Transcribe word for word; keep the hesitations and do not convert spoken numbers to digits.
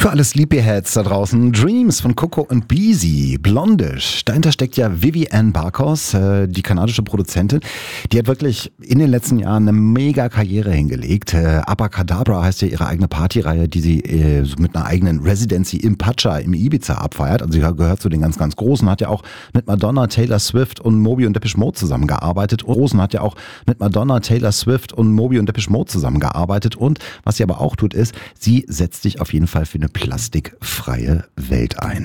Für alle Sleepyheads da draußen, Dreams von Coco und Beezy, Blondish. Dahinter steckt ja Vivienne Barkos, äh, die kanadische Produzentin. Die hat wirklich in den letzten Jahren eine mega Karriere hingelegt. Äh, Abacadabra heißt ja ihre eigene Partyreihe, die sie äh, so mit einer eigenen Residency im Pacha, im Ibiza abfeiert. Also sie gehört zu den ganz, ganz Großen. Hat ja auch mit Madonna, Taylor Swift und Moby und Depeche Mode zusammengearbeitet. Und Rosen hat ja auch mit Madonna, Taylor Swift und Moby und Depeche Mode zusammengearbeitet. Und was sie aber auch tut, ist, sie setzt sich auf jeden Fall für eine plastikfreie Welt ein.